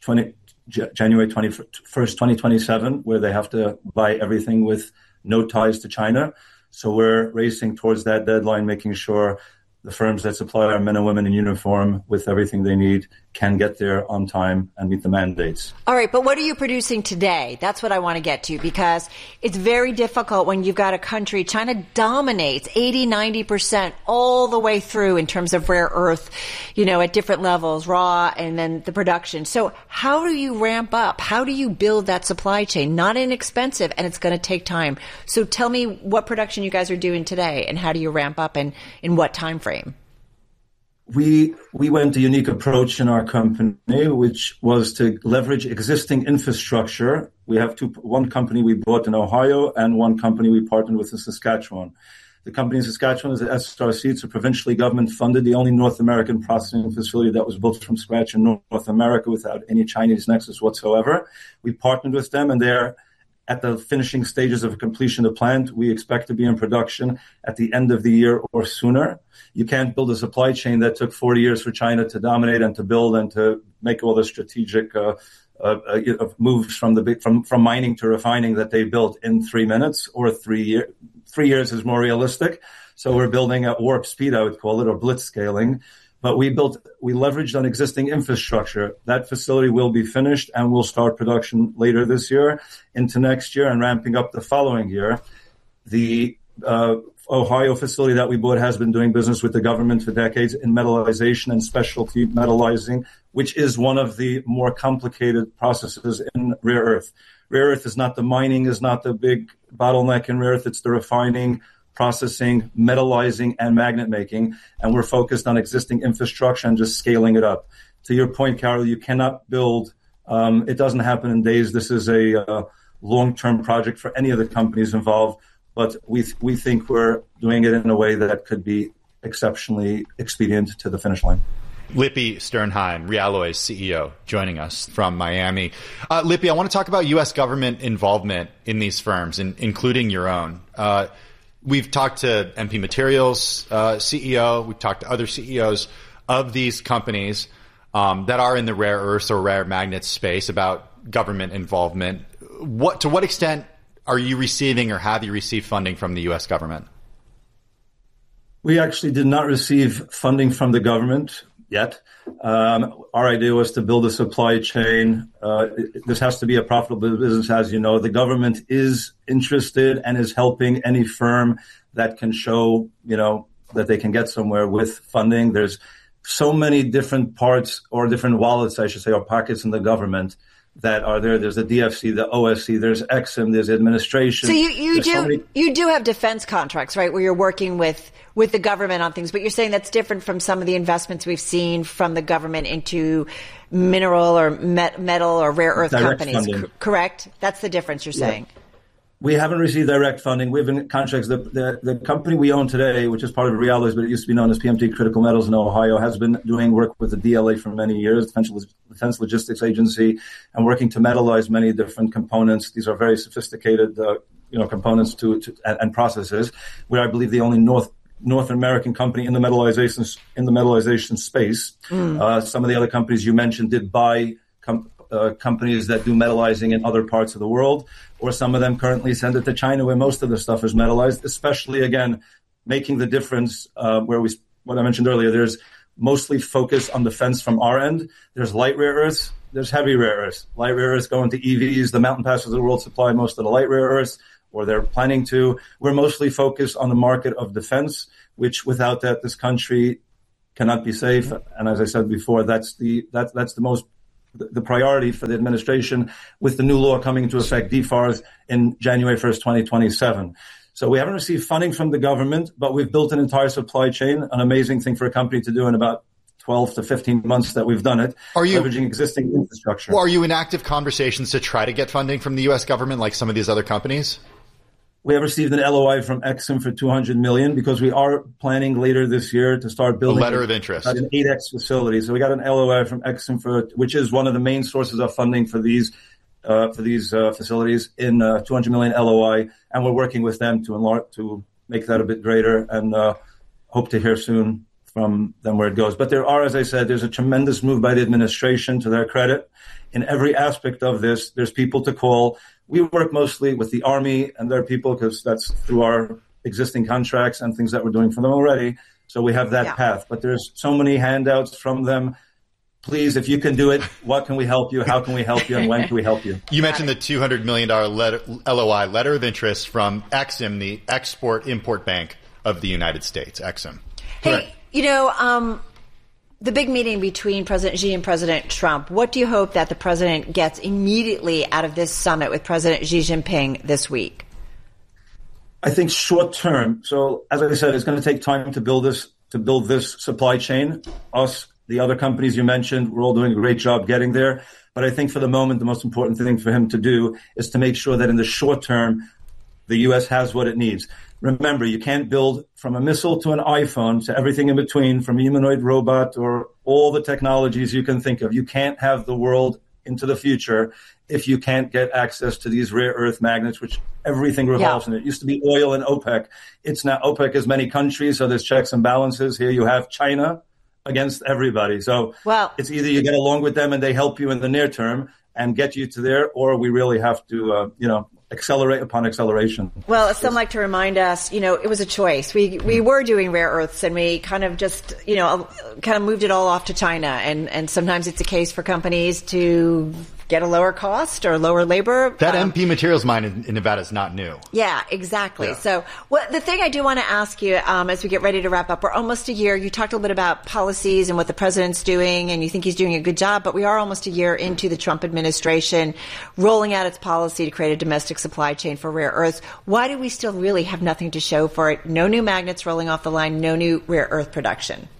January 21st, 2027, where they have to buy everything with no ties to China. So we're racing towards that deadline, making sure the firms that supply our men and women in uniform with everything they need can get there on time and meet the mandates. All right, but what are you producing today? That's what I want to get to, because it's very difficult when you've got a country, China dominates 80-90% all the way through in terms of rare earth, at different levels, raw, and then the production. So how do you ramp up? How do you build that supply chain? Not inexpensive, and it's going to take time. So tell me what production you guys are doing today, and how do you ramp up, and in what time frame? We went a unique approach in our company, which was to leverage existing infrastructure. We have one company we bought in Ohio and one company we partnered with in Saskatchewan. The company in Saskatchewan is the SRC. It's a provincially government funded, the only North American processing facility that was built from scratch in North America without any Chinese nexus whatsoever. We partnered with them, and they're at the finishing stages of completion of the plant. We expect to be in production at the end of the year or sooner. You can't build a supply chain that took 40 years for China to dominate and to build and to make all the strategic moves from mining to refining that they built in 3 minutes or 3 years. 3 years is more realistic. So we're building at warp speed, I would call it, or blitz scaling. But we leveraged on existing infrastructure. That facility will be finished and we'll start production later this year into next year and ramping up the following year. The Ohio facility that we bought has been doing business with the government for decades in metallization and specialty metallizing, which is one of the more complicated processes in rare earth. Rare earth is not the mining, is not the big bottleneck in rare earth. It's the refining, processing, metallizing, and magnet making, and we're focused on existing infrastructure and just scaling it up. To your point, Carol, you cannot build, it doesn't happen in days. This is a long-term project for any of the companies involved, but we think we're doing it in a way that could be exceptionally expedient to the finish line. Lippi Sternheim, Realloys CEO, joining us from Miami. Lippi, I want to talk about U.S. government involvement in these firms, including your own. We've talked to MP Materials CEO. We've talked to other CEOs of these companies that are in the rare earths or rare magnets space about government involvement. To what extent are you receiving or have you received funding from the U.S. government? We actually did not receive funding from the government yet. Our idea was to build a supply chain. This has to be a profitable business, as you know. The government is interested and is helping any firm that can show, that they can get somewhere with funding. There's so many different parts or different wallets, I should say, or pockets in the government that are there. There's the DFC, the OSC, there's Exim, there's administration. So you do have defense contracts, right, where you're working with the government on things, but you're saying that's different from some of the investments we've seen from the government into mineral or metal or rare earth direct companies, correct? That's the difference you're saying. We haven't received direct funding. We have in contracts. The company we own today, which is part of Realities, but it used to be known as PMT Critical Metals in Ohio, has been doing work with the DLA for many years, Defense Logistics Agency, and working to metalize many different components. These are very sophisticated, components and processes. We're, I believe, the only North American company in the metallization space. Some of the other companies you mentioned did buy companies that do metallizing in other parts of the world, or some of them currently send it to China, where most of the stuff is metallized, especially, again, making the difference what I mentioned earlier, there's mostly focus on defense from our end. There's light rare earths, there's heavy rare earths. Light rare earths go into EVs. The Mountain Passes of the world supply most of the light rare earths, or they're planning to. We're mostly focused on the market of defense, which without that, this country cannot be safe. And as I said before, that's the priority for the administration, with the new law coming into effect, DFARS, in January 1st, 2027. So we haven't received funding from the government, but we've built an entire supply chain, an amazing thing for a company to do in about 12 to 15 months that we've done it, leveraging existing infrastructure. Well, are you in active conversations to try to get funding from the U.S. government like some of these other companies? We have received an LOI from Exim for $200 million because we are planning later this year to start building a letter of interest, an 8X facility. So we got an LOI from Exim which is one of the main sources of funding for these facilities, in $200 million LOI, and we're working with them to make that a bit greater, and hope to hear soon from them where it goes. But as I said, there's a tremendous move by the administration, to their credit. In every aspect of this, there's people to call. We work mostly with the Army and their people because that's through our existing contracts and things that we're doing for them already. So we have that path. But there's so many handouts from them. Please, if you can do it, what can we help you? How can we help you? And when can we help you? You mentioned the $200 million LOI, letter of interest, from Exim, the Export-Import Bank of the United States, Exim. Hey, the big meeting between President Xi and President Trump, what do you hope that the president gets immediately out of this summit with President Xi Jinping this week? I think short term. So as I said, it's going to take time to build this supply chain. Us, the other companies you mentioned, we're all doing a great job getting there. But I think for the moment, the most important thing for him to do is to make sure that in the short term, the U.S. has what it needs. Remember, you can't build from a missile to an iPhone to everything in between, from a humanoid robot or all the technologies you can think of. You can't have the world into the future if you can't get access to these rare earth magnets, which everything revolves in. It used to be oil and OPEC. It's now OPEC is many countries, so there's checks and balances. Here you have China against everybody. So it's either you get along with them and they help you in the near term and get you to there, or we really have to, accelerate upon acceleration. Well, some like to remind us, it was a choice. We were doing rare earths, and we kind of just, moved it all off to China. And sometimes it's a case for companies to get a lower cost or lower labor. That MP Materials mine in Nevada is not new. Yeah, exactly. Yeah. So the thing I do want to ask you as we get ready to wrap up, we're almost a year. You talked a little bit about policies and what the president's doing, and you think he's doing a good job, but we are almost a year into the Trump administration rolling out its policy to create a domestic supply chain for rare earths. Why do we still really have nothing to show for it? No new magnets rolling off the line, no new rare earth production.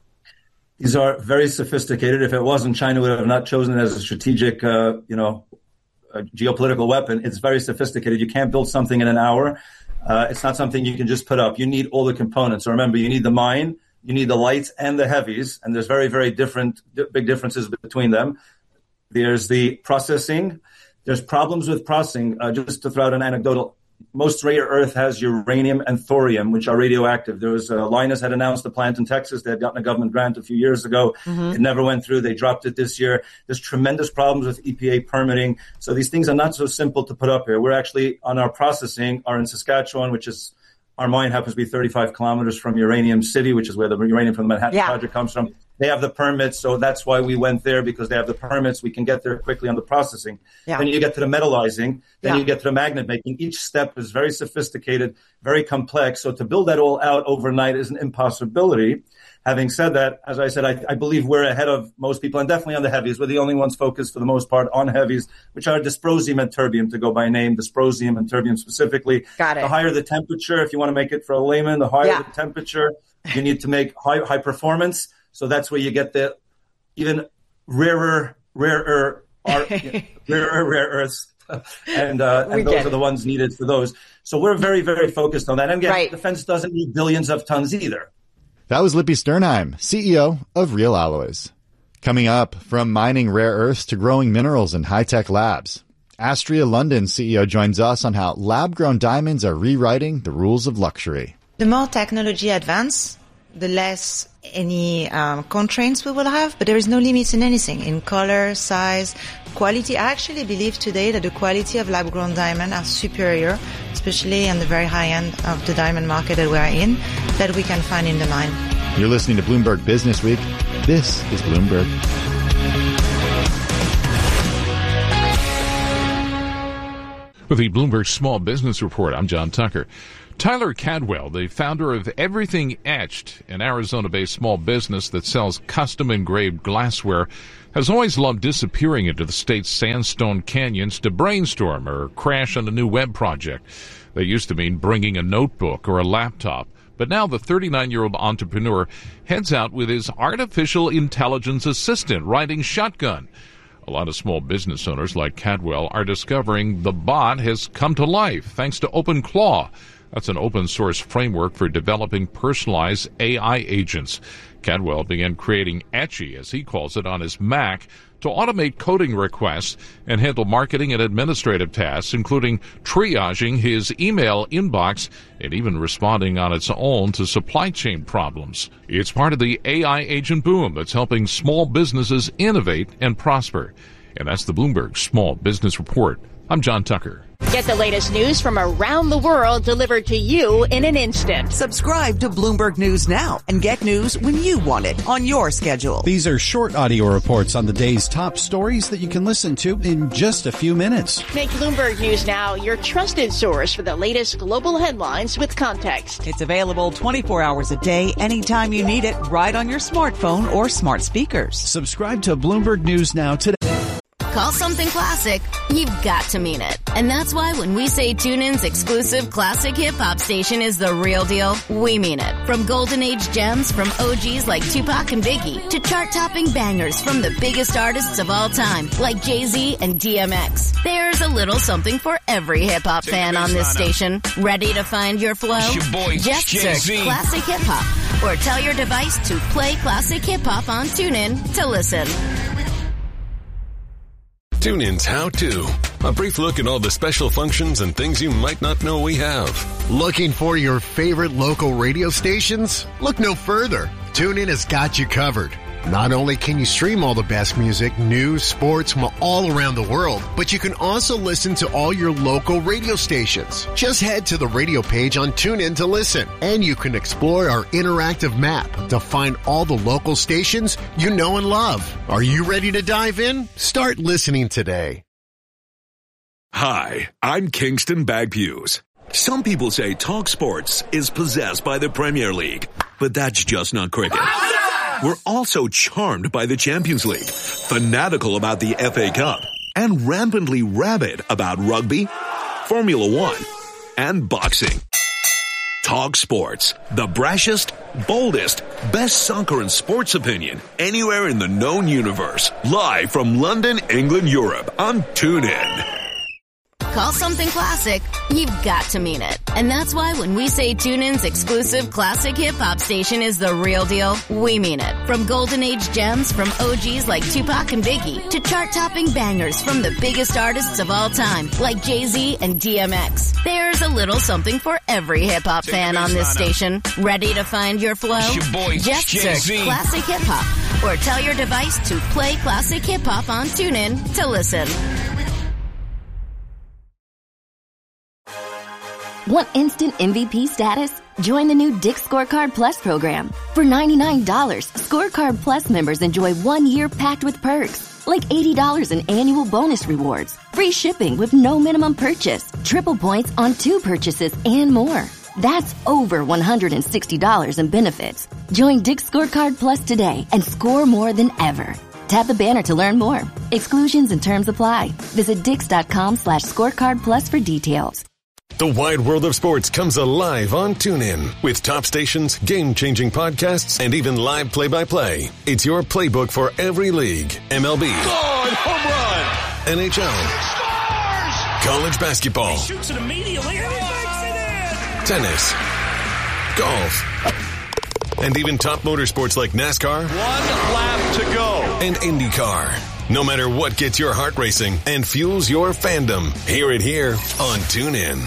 These are very sophisticated. If it wasn't, China would have not chosen it as a strategic, a geopolitical weapon. It's very sophisticated. You can't build something in an hour. It's not something you can just put up. You need all the components. So remember, you need the mine, you need the lights and the heavies, and there's very, very big differences between them. There's the processing. There's problems with processing. Just to throw out an anecdotal, most rare earth has uranium and thorium, which are radioactive. There was Lynas had announced a plant in Texas. They had gotten a government grant a few years ago. It never went through. They dropped it this year. There's tremendous problems with EPA permitting. So these things are not so simple to put up here. We're actually on our processing are in Saskatchewan, which is our mine happens to be 35 kilometers from Uranium City, which is where the uranium from the Manhattan Project comes from. They have the permits, so that's why we went there, because they have the permits. We can get there quickly on the processing. Yeah. Then you get to the metallizing. Then you get to the magnet making. Each step is very sophisticated, very complex. So to build that all out overnight is an impossibility. Having said that, as I said, I believe we're ahead of most people, and definitely on the heavies. We're the only ones focused for the most part on heavies, which are dysprosium and terbium, to go by name, dysprosium and terbium specifically. Got it. The higher the temperature, if you want to make it for a layman, the higher the temperature, you need to make high performance. So that's where you get the even rarer earths. And those are the ones needed for those. So we're very, very focused on that. And again, defense doesn't need billions of tons either. That was Lippy Sternheim, CEO of Real Alloys. Coming up, from mining rare earths to growing minerals in high-tech labs. Astria London CEO joins us on how lab-grown diamonds are rewriting the rules of luxury. The more technology advance, the less any constraints we will have, but there is no limits in anything, in color, size, quality. I actually believe today that the quality of lab-grown diamond are superior, especially on the very high end of the diamond market that we are in, that we can find in the mine. You're listening to Bloomberg Business Week. This is Bloomberg. With the Bloomberg Small Business Report, I'm John Tucker. Tyler Cadwell, the founder of Everything Etched, an Arizona-based small business that sells custom-engraved glassware, has always loved disappearing into the state's sandstone canyons to brainstorm or crash on a new web project. That used to mean bringing a notebook or a laptop. But now the 39-year-old entrepreneur heads out with his artificial intelligence assistant riding shotgun. A lot of small business owners like Cadwell are discovering the bot has come to life thanks to OpenClaw. That's an open-source framework for developing personalized AI agents. Cadwell began creating Etchy, as he calls it, on his Mac to automate coding requests and handle marketing and administrative tasks, including triaging his email inbox and even responding on its own to supply chain problems. It's part of the AI agent boom that's helping small businesses innovate and prosper. And that's the Bloomberg Small Business Report. I'm John Tucker. Get the latest news from around the world delivered to you in an instant. Subscribe to Bloomberg News now and get news when you want it on your schedule. These are short audio reports on the day's top stories that you can listen to in just a few minutes. Make Bloomberg News Now your trusted source for the latest global headlines with context. It's available 24 hours a day, anytime you need it, right on your smartphone or smart speakers. Subscribe to Bloomberg News Now today. Call something classic, you've got to mean it. And that's why when we say TuneIn's exclusive classic hip-hop station is the real deal, we mean it. From golden age gems from OGs like Tupac and Biggie to chart-topping bangers from the biggest artists of all time like Jay-Z and DMX. There's a little something for every hip-hop fan on this station. Ready to find your flow? Just search Classic Hip-Hop or tell your device to play Classic Hip-Hop on TuneIn to listen. TuneIn's How To. A brief look at all the special functions and things you might not know we have. Looking for your favorite local radio stations? Look no further. TuneIn has got you covered. Not only can you stream all the best music, news, sports from all around the world, but you can also listen to all your local radio stations. Just head to the radio page on TuneIn to listen, and you can explore our interactive map to find all the local stations you know and love. Are you ready to dive in? Start listening today. Hi, I'm Kingston Bagpues. Some people say Talk Sports is possessed by the Premier League, but that's just not cricket. We're also charmed by the Champions League, fanatical about the FA Cup, and rampantly rabid about rugby, Formula One, and boxing. Talk Sports, the brashest, boldest, best soccer and sports opinion anywhere in the known universe. Live from London, England, Europe on TuneIn. Call something classic, you've got to mean it. And that's why when we say TuneIn's exclusive classic hip-hop station is the real deal, we mean it. From golden age gems from OGs like Tupac and Biggie to chart-topping bangers from the biggest artists of all time like Jay-Z and DMX. There's a little something for every hip-hop fan on this station. Ready to find your flow? Just search Classic Hip-Hop or tell your device to play Classic Hip-Hop on TuneIn to listen. Want instant MVP status? Join the new Dick's Scorecard Plus program. For $99, Scorecard Plus members enjoy 1 year packed with perks, like $80 in annual bonus rewards, free shipping with no minimum purchase, triple points on 2 purchases, and more. That's over $160 in benefits. Join Dick's Scorecard Plus today and score more than ever. Tap the banner to learn more. Exclusions and terms apply. Visit Dix.com/scorecard plus for details. The wide world of sports comes alive on TuneIn with top stations, game-changing podcasts, and even live play-by-play. It's your playbook for every league. MLB. Home run. NHL. Scores! College basketball. He shoots it immediately and he makes it in! Tennis. Golf. And even top motorsports like NASCAR. 1 lap to go. And IndyCar. No matter what gets your heart racing and fuels your fandom, hear it here on TuneIn.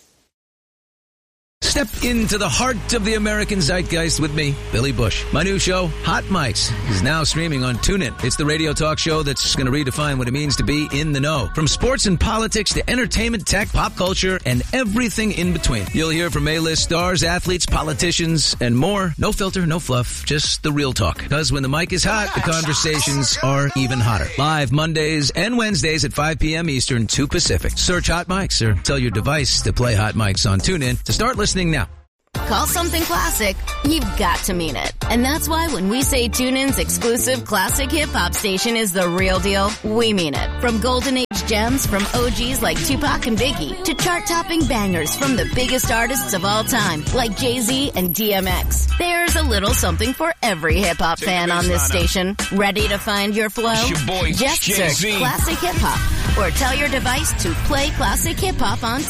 Step into the heart of the American zeitgeist with me, Billy Bush. My new show, Hot Mics, is now streaming on TuneIn. It's the radio talk show that's going to redefine what it means to be in the know. From sports and politics to entertainment, tech, pop culture, and everything in between. You'll hear from A-list stars, athletes, politicians, and more. No filter, no fluff, just the real talk. Because when the mic is hot, the conversations are even hotter. Live Mondays and Wednesdays at 5 p.m. Eastern, 2 Pacific. Search Hot Mics or tell your device to play Hot Mics on TuneIn to start listening now. Call something classic, you've got to mean it. And that's why when we say TuneIn's exclusive classic hip-hop station is the real deal, we mean it. From Golden Age gems from OGs like Tupac and Biggie to chart-topping bangers from the biggest artists of all time like Jay-Z and DMX. There's a little something for every hip-hop fan on this station. Ready to find your flow? Your boy, Just Jay-Z. search Classic Hip Hop or tell your device to play Classic Hip Hop on